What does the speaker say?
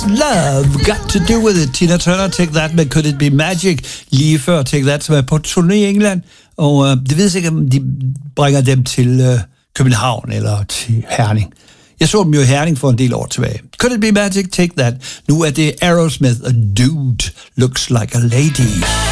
Love Got To Do With It. Tina Turner, Take That med Could It Be Magic, lige før Take That, som er på turné i England. Og det ved ikke, om de bringer dem til København eller til Herning. Jeg så dem jo i Herning for en del år tilbage. Could It Be Magic, Take That. Nu er det Aerosmith, A Dude Looks Like a Lady.